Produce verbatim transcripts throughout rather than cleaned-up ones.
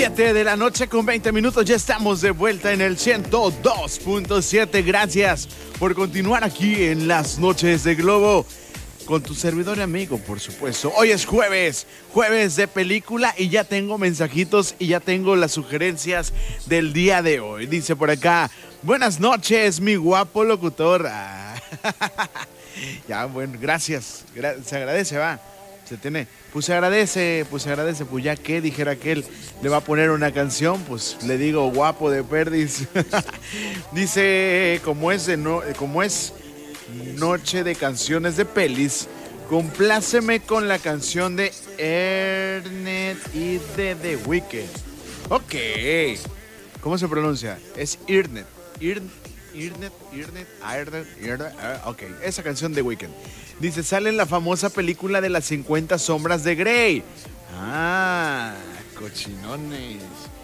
siete de la noche con veinte minutos, ya estamos de vuelta en el ciento dos punto siete. Gracias por continuar aquí en las noches de Globo con tu servidor y amigo, por supuesto. Hoy es jueves, jueves de película y ya tengo mensajitos y ya tengo las sugerencias del día de hoy. Dice por acá, buenas noches, mi guapo locutor. Ah, ya, bueno, gracias, Gra- se agradece, va. Se tiene, pues se agradece, pues se agradece, pues ya que dijera que él le va a poner una canción, pues le digo guapo de perdiz. Dice, como es de no, como es noche de canciones de pelis, compláceme con la canción de Ernest y de The Weeknd. Ok, ¿cómo se pronuncia? Es Ernest, Ernest, Ernest, Ernest, Ernest, Ernest, ok, esa canción de Weeknd. Dice, sale en la famosa película de las cincuenta sombras de Grey. Ah, cochinones.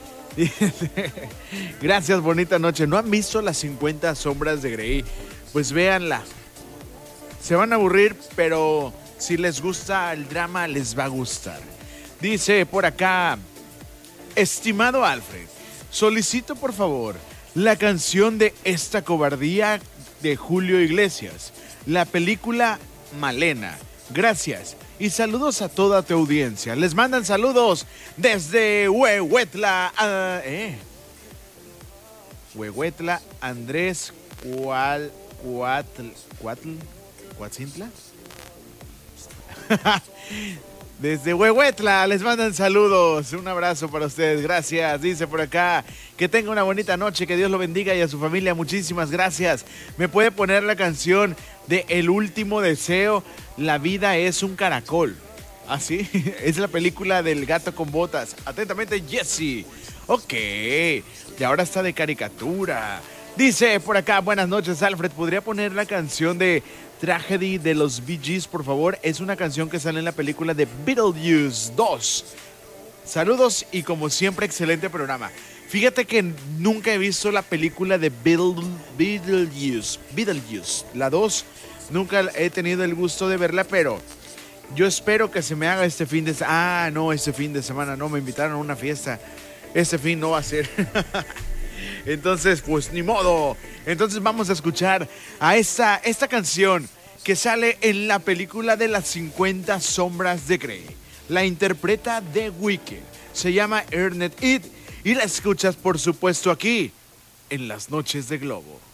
Gracias, bonita noche. ¿No han visto las cincuenta sombras de Grey? Pues véanla. Se van a aburrir, pero si les gusta el drama, les va a gustar. Dice por acá, estimado Alfred, solicito por favor la canción de Esta Cobardía de Julio Iglesias. La película Malena. Gracias. Y saludos a toda tu audiencia. Les mandan saludos desde Huehuetla. Uh, eh. Huehuetla, Andrés Cual, Cuatl, Cuatl, Cuatzintla. Desde Huehuetla les mandan saludos. Un abrazo para ustedes. Gracias. Dice por acá que tenga una bonita noche. Que Dios lo bendiga y a su familia. Muchísimas gracias. ¿Me puede poner la canción de El Último Deseo? La vida es un caracol. ¿Ah, sí? Es la película del gato con botas. Atentamente, Jesse. Ok. Y ahora está de caricatura. Dice por acá, buenas noches, Alfred. ¿Podría poner la canción de Tragedy de los Bee Gees, por favor? Es una canción que sale en la película de Beetlejuice dos. Saludos y como siempre, excelente programa. Fíjate que nunca he visto la película de Beetle, Beetlejuice, Beetlejuice, la dos. Nunca he tenido el gusto de verla, pero yo espero que se me haga este fin de semana. Ah, no, este fin de semana no, me invitaron a una fiesta. Este fin no va a ser. Entonces, pues ni modo. Entonces vamos a escuchar a esta, esta canción que sale en la película de las cincuenta sombras de Grey. La interpreta The Weeknd. Se llama Ernest It y la escuchas, por supuesto, aquí en las noches de Globo.